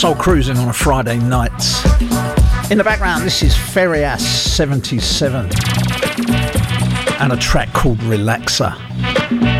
Soul cruising on a Friday night. In the background, this is Ferias 77 and a track called Relaxer.